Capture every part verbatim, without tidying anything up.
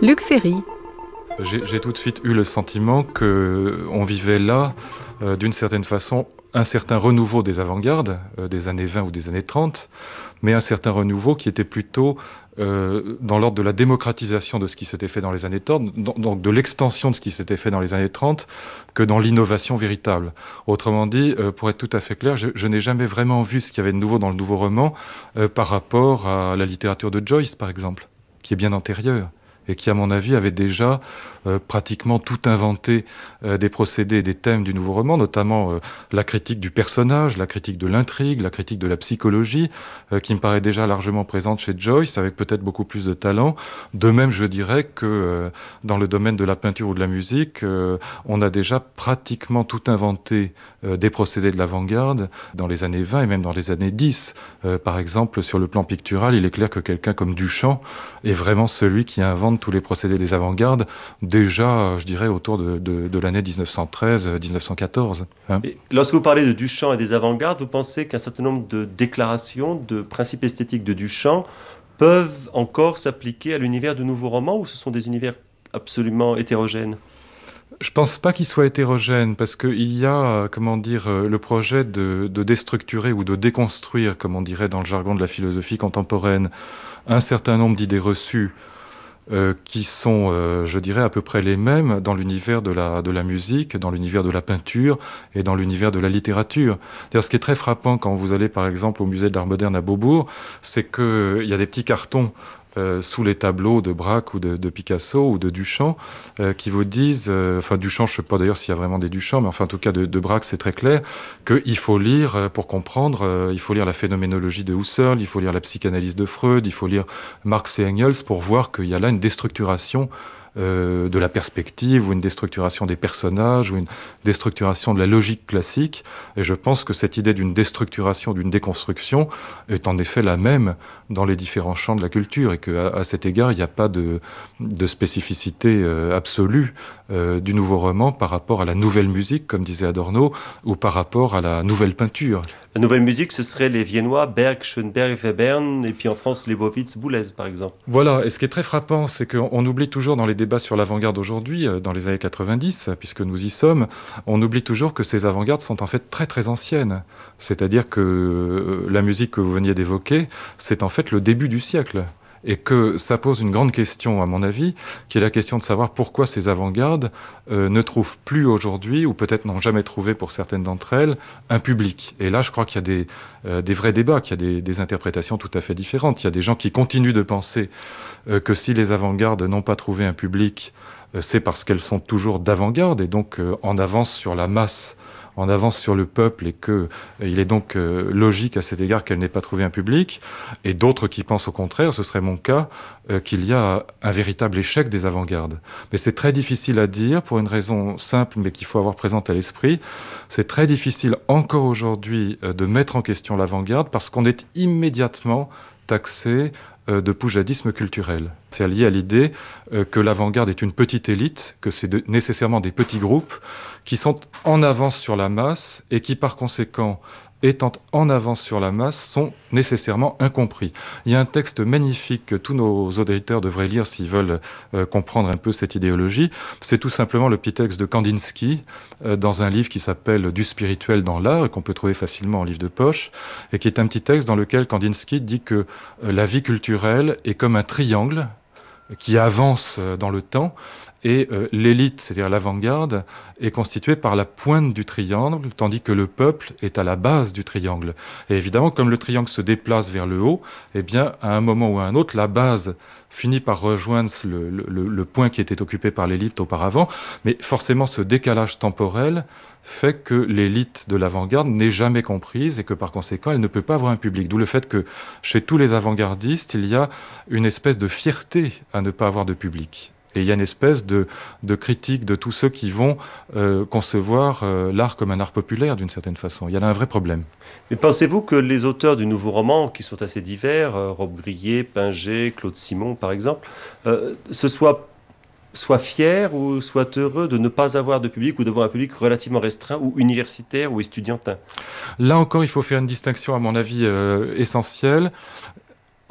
Luc Ferry. J'ai, j'ai tout de suite eu le sentiment qu'on vivait là, euh, d'une certaine façon, un certain renouveau des avant-gardes, euh, des années vingt ou des années trente, mais un certain renouveau qui était plutôt euh, dans l'ordre de la démocratisation de ce qui s'était fait dans les années trente, donc de l'extension de ce qui s'était fait dans les années trente, que dans l'innovation véritable. Autrement dit, euh, pour être tout à fait clair, je, je n'ai jamais vraiment vu ce qu'il y avait de nouveau dans le nouveau roman euh, par rapport à la littérature de Joyce, par exemple, qui est bien antérieure et qui, à mon avis, avait déjà euh, pratiquement tout inventé euh, des procédés et des thèmes du nouveau roman, notamment euh, la critique du personnage, la critique de l'intrigue, la critique de la psychologie, euh, qui me paraît déjà largement présente chez Joyce, avec peut-être beaucoup plus de talent. De même, je dirais que euh, dans le domaine de la peinture ou de la musique, euh, on a déjà pratiquement tout inventé euh, des procédés de l'avant-garde dans les années vingt et même dans les années dix. Euh, par exemple, sur le plan pictural, il est clair que quelqu'un comme Duchamp est vraiment celui qui invente tous les procédés des avant-gardes, déjà, je dirais, autour de, de, de l'année dix-neuf cent treize dix-neuf cent quatorze. Hein. Et lorsque vous parlez de Duchamp et des avant-gardes, vous pensez qu'un certain nombre de déclarations, de principes esthétiques de Duchamp peuvent encore s'appliquer à l'univers du nouveau roman, ou ce sont des univers absolument hétérogènes ? Je ne pense pas qu'il soit hétérogène, parce qu'il y a, comment dire, le projet de, de déstructurer ou de déconstruire, comme on dirait dans le jargon de la philosophie contemporaine, un certain nombre d'idées reçues euh, qui sont, euh, je dirais, à peu près les mêmes dans l'univers de la, de la musique, dans l'univers de la peinture et dans l'univers de la littérature. D'ailleurs, ce qui est très frappant quand vous allez, par exemple, au musée de l'art moderne à Beaubourg, c'est qu'il y a des petits cartons Euh, sous les tableaux de Braque ou de, de Picasso ou de Duchamp euh, qui vous disent, euh, enfin Duchamp, je ne sais pas d'ailleurs s'il y a vraiment des Duchamp, mais enfin en tout cas de, de Braque c'est très clair, qu'il faut lire euh, pour comprendre, euh, il faut lire la phénoménologie de Husserl, il faut lire la psychanalyse de Freud, il faut lire Marx et Engels pour voir qu'il y a là une déstructuration Euh, de la perspective, ou une déstructuration des personnages, ou une déstructuration de la logique classique. Et je pense que cette idée d'une déstructuration, d'une déconstruction est en effet la même dans les différents champs de la culture, et qu'à à cet égard, il n'y a pas de, de spécificité euh, absolue euh, du nouveau roman par rapport à la nouvelle musique, comme disait Adorno, ou par rapport à la nouvelle peinture. La nouvelle musique, ce serait les Viennois, Berg, Schoenberg, Webern, et puis en France, Leibowitz, Boulez, par exemple. Voilà, et ce qui est très frappant, c'est qu'on on oublie toujours dans les débats sur l'avant-garde aujourd'hui, dans les années quatre-vingt-dix, puisque nous y sommes, on oublie toujours que ces avant-gardes sont en fait très très anciennes. C'est-à-dire que la musique que vous veniez d'évoquer, c'est en fait le début du siècle. Et que ça pose une grande question, à mon avis, qui est la question de savoir pourquoi ces avant-gardes euh, ne trouvent plus aujourd'hui, ou peut-être n'ont jamais trouvé pour certaines d'entre elles, un public. Et là, je crois qu'il y a des, euh, des vrais débats, qu'il y a des, des interprétations tout à fait différentes. Il y a des gens qui continuent de penser euh, que si les avant-gardes n'ont pas trouvé un public, euh, c'est parce qu'elles sont toujours d'avant-garde, et donc euh, en avance sur la masse, en avance sur le peuple, et qu'il euh, est donc euh, logique à cet égard qu'elle n'ait pas trouvé un public, et d'autres qui pensent au contraire, ce serait mon cas, euh, qu'il y a un véritable échec des avant-gardes. Mais c'est très difficile à dire, pour une raison simple, mais qu'il faut avoir présente à l'esprit. C'est très difficile encore aujourd'hui euh, de mettre en question l'avant-garde, parce qu'on est immédiatement taxé euh, de poujadisme culturel. C'est lié à l'idée euh, que l'avant-garde est une petite élite, que c'est de, nécessairement des petits groupes qui sont en avance sur la masse et qui, par conséquent, étant en avance sur la masse, sont nécessairement incompris. Il y a un texte magnifique que tous nos auditeurs devraient lire s'ils veulent euh, comprendre un peu cette idéologie. C'est tout simplement le petit texte de Kandinsky euh, dans un livre qui s'appelle « Du spirituel dans l'art » et qu'on peut trouver facilement en livre de poche, et qui est un petit texte dans lequel Kandinsky dit que euh, la vie culturelle est comme un triangle qui avance dans le temps, et euh, l'élite, c'est-à-dire l'avant-garde, est constituée par la pointe du triangle, tandis que le peuple est à la base du triangle. Et évidemment, comme le triangle se déplace vers le haut, eh bien, à un moment ou à un autre, la base finit par rejoindre le, le, le point qui était occupé par l'élite auparavant, mais forcément, ce décalage temporel fait que l'élite de l'avant-garde n'est jamais comprise et que par conséquent, elle ne peut pas avoir un public. D'où le fait que chez tous les avant-gardistes, il y a une espèce de fierté à ne pas avoir de public. Et il y a une espèce de, de critique de tous ceux qui vont euh, concevoir euh, l'art comme un art populaire, d'une certaine façon. Il y a là un vrai problème. Mais pensez-vous que les auteurs du nouveau roman, qui sont assez divers, euh, Rob Grillet, Pinget, Claude Simon par exemple, euh, se soient, soient fiers ou soient heureux de ne pas avoir de public, ou d'avoir un public relativement restreint ou universitaire ou estudiantin ? Là encore, il faut faire une distinction, à mon avis, euh, essentielle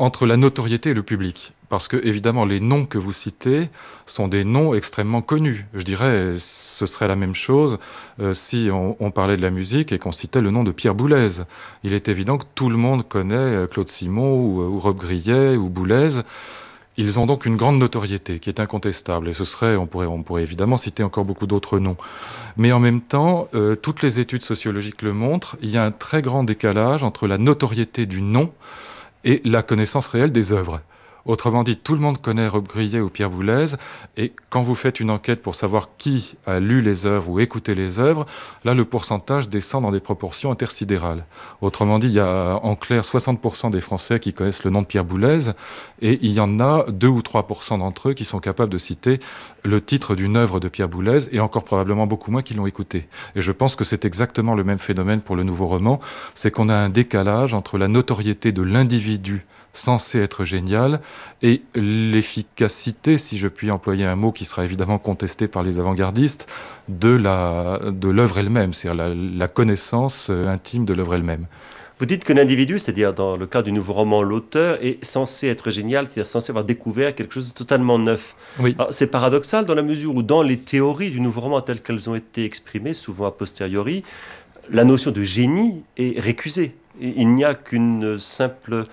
entre la notoriété et le public. Parce que, évidemment, les noms que vous citez sont des noms extrêmement connus. Je dirais, ce serait la même chose euh, si on, on parlait de la musique et qu'on citait le nom de Pierre Boulez. Il est évident que tout le monde connaît euh, Claude Simon ou, ou Rob Grillet ou Boulez. Ils ont donc une grande notoriété qui est incontestable. Et ce serait, on pourrait, on pourrait évidemment citer encore beaucoup d'autres noms. Mais en même temps, euh, toutes les études sociologiques le montrent, il y a un très grand décalage entre la notoriété du nom et la connaissance réelle des œuvres. Autrement dit, tout le monde connaît Rob Grillet ou Pierre Boulez, et quand vous faites une enquête pour savoir qui a lu les œuvres ou écouté les œuvres, là, le pourcentage descend dans des proportions intersidérales. Autrement dit, il y a en clair soixante pour cent des Français qui connaissent le nom de Pierre Boulez, et il y en a deux ou trois pour cent d'entre eux qui sont capables de citer le titre d'une œuvre de Pierre Boulez, et encore probablement beaucoup moins qui l'ont écouté. Et je pense que c'est exactement le même phénomène pour le nouveau roman, c'est qu'on a un décalage entre la notoriété de l'individu censé être génial, et l'efficacité, si je puis employer un mot qui sera évidemment contesté par les avant-gardistes, de, la, de l'œuvre elle-même, c'est-à-dire la, la connaissance intime de l'œuvre elle-même. Vous dites que l'individu, c'est-à-dire dans le cas du nouveau roman, l'auteur est censé être génial, c'est-à-dire censé avoir découvert quelque chose de totalement neuf. Oui. Alors, c'est paradoxal dans la mesure où dans les théories du nouveau roman telles qu'elles ont été exprimées, souvent a posteriori, la notion de génie est récusée. Il n'y a qu'une simple...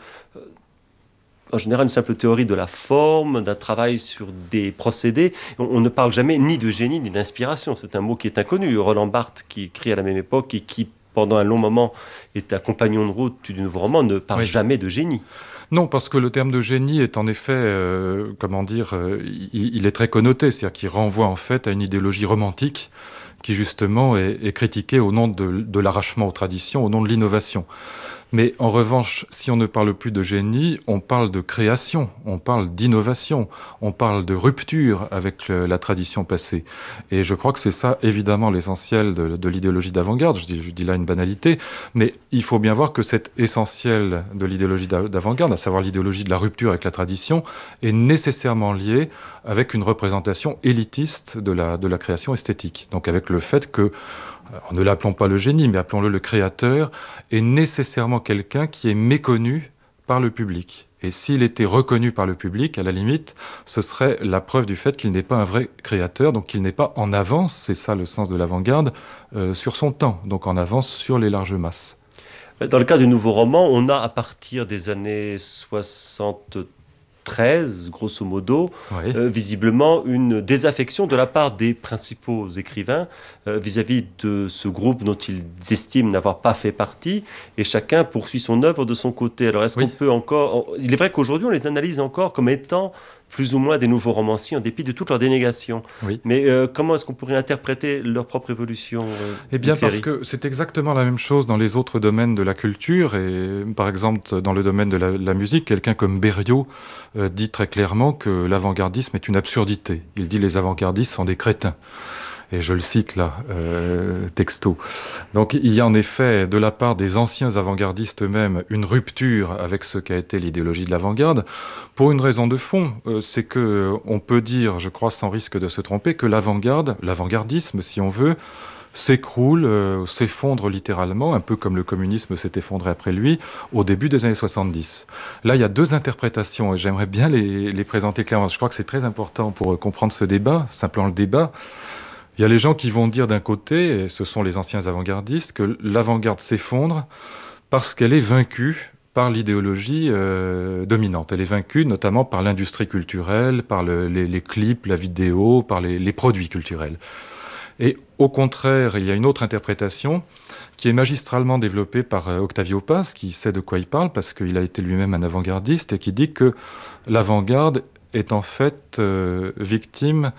en général, une simple théorie de la forme, d'un travail sur des procédés. On, on ne parle jamais ni de génie ni d'inspiration. C'est un mot qui est inconnu. Roland Barthes, qui écrit à la même époque et qui, pendant un long moment, est un compagnon de route du nouveau roman, ne parle oui. jamais de génie. Non, parce que le terme de génie est en effet, euh, comment dire, euh, il, il est très connoté, c'est-à-dire qu'il renvoie en fait à une idéologie romantique qui justement est, est critiquée au nom de, de l'arrachement aux traditions, au nom de l'innovation. Mais en revanche, si on ne parle plus de génie, on parle de création, on parle d'innovation, on parle de rupture avec le, la tradition passée. Et je crois que c'est ça, évidemment, l'essentiel de, de l'idéologie d'avant-garde. Je dis, je dis là une banalité, mais il faut bien voir que cet essentiel de l'idéologie d'avant-garde, à savoir l'idéologie de la rupture avec la tradition, est nécessairement lié avec une représentation élitiste de la, de la création esthétique. Donc avec le fait que, alors ne l'appelons pas le génie, mais appelons-le le créateur, est nécessairement quelqu'un qui est méconnu par le public. Et s'il était reconnu par le public, à la limite, ce serait la preuve du fait qu'il n'est pas un vrai créateur, donc qu'il n'est pas en avance, c'est ça le sens de l'avant-garde, euh, sur son temps, donc en avance sur les larges masses. Dans le cas du nouveau roman, on a à partir des années soixante-treize, grosso modo, oui. euh, visiblement une désaffection de la part des principaux écrivains euh, vis-à-vis de ce groupe dont ils estiment n'avoir pas fait partie, et chacun poursuit son œuvre de son côté. Alors est-ce oui. qu'on peut encore... Il est vrai qu'aujourd'hui on les analyse encore comme étant plus ou moins des nouveaux romanciers en dépit de toute leur dénégation. Oui. Mais euh, comment est-ce qu'on pourrait interpréter leur propre évolution euh, Eh bien parce que c'est exactement la même chose dans les autres domaines de la culture, et par exemple dans le domaine de la, la musique, quelqu'un comme Berriot euh, dit très clairement que l'avant-gardisme est une absurdité. Il dit les avant-gardistes sont des crétins. Et je le cite là, euh, texto. Donc il y a en effet, de la part des anciens avant-gardistes eux-mêmes, une rupture avec ce qu'a été l'idéologie de l'avant-garde, pour une raison de fond, euh, c'est que on peut dire, je crois sans risque de se tromper, que l'avant-garde, l'avant-gardisme si on veut, s'écroule, euh, s'effondre littéralement, un peu comme le communisme s'est effondré après lui, au début des années soixante-dix. Là, il y a deux interprétations, et j'aimerais bien les, les présenter clairement. Je crois que c'est très important pour comprendre ce débat, simplement le débat. Il y a les gens qui vont dire d'un côté, et ce sont les anciens avant-gardistes, que l'avant-garde s'effondre parce qu'elle est vaincue par l'idéologie euh, dominante. Elle est vaincue notamment par l'industrie culturelle, par le, les, les clips, la vidéo, par les, les produits culturels. Et au contraire, il y a une autre interprétation qui est magistralement développée par euh, Octavio Paz, qui sait de quoi il parle, parce qu'il a été lui-même un avant-gardiste, et qui dit que l'avant-garde est en fait euh, victime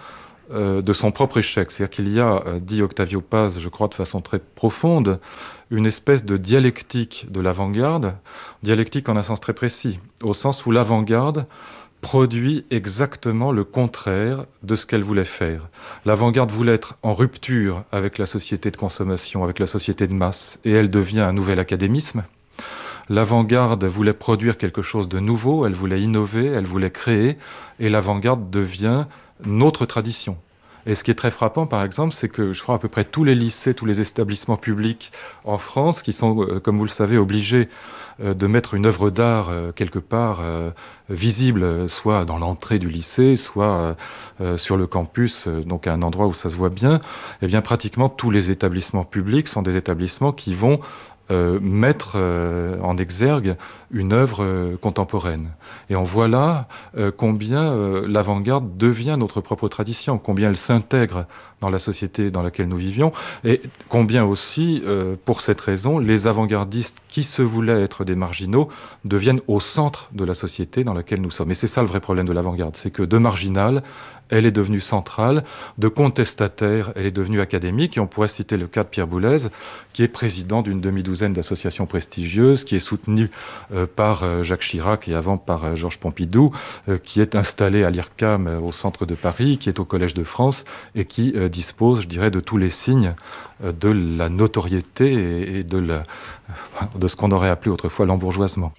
de son propre échec. C'est-à-dire qu'il y a, dit Octavio Paz, je crois de façon très profonde, une espèce de dialectique de l'avant-garde, dialectique en un sens très précis, au sens où l'avant-garde produit exactement le contraire de ce qu'elle voulait faire. L'avant-garde voulait être en rupture avec la société de consommation, avec la société de masse, et elle devient un nouvel académisme. L'avant-garde voulait produire quelque chose de nouveau, elle voulait innover, elle voulait créer, et l'avant-garde devient notre tradition. Et ce qui est très frappant, par exemple, c'est que je crois à peu près tous les lycées, tous les établissements publics en France, qui sont, euh, comme vous le savez, obligés euh, de mettre une œuvre d'art euh, quelque part euh, visible, euh, soit dans l'entrée du lycée, soit euh, euh, sur le campus, euh, donc à un endroit où ça se voit bien, eh bien pratiquement tous les établissements publics sont des établissements qui vont euh, mettre euh, en exergue une œuvre euh, contemporaine. Et on voit là euh, combien euh, l'avant-garde devient notre propre tradition, combien elle s'intègre dans la société dans laquelle nous vivions, et combien aussi, euh, pour cette raison, les avant-gardistes qui se voulaient être des marginaux deviennent au centre de la société dans laquelle nous sommes. Et c'est ça le vrai problème de l'avant-garde, c'est que de marginale, elle est devenue centrale, de contestataire, elle est devenue académique, et on pourrait citer le cas de Pierre Boulez, qui est président d'une demi-douzaine d'associations prestigieuses, qui est soutenu euh, par euh, Jacques Chirac et avant par euh, Georges Pompidou, euh, qui est installé à l'I R C A M euh, au centre de Paris, qui est au Collège de France et qui euh, dispose, je dirais, de tous les signes euh, de la notoriété et, et de, la, de ce qu'on aurait appelé autrefois l'embourgeoisement.